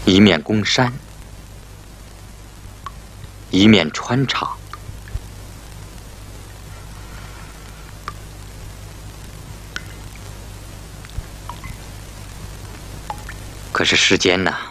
一面攻山，一面穿插。可是时间呢，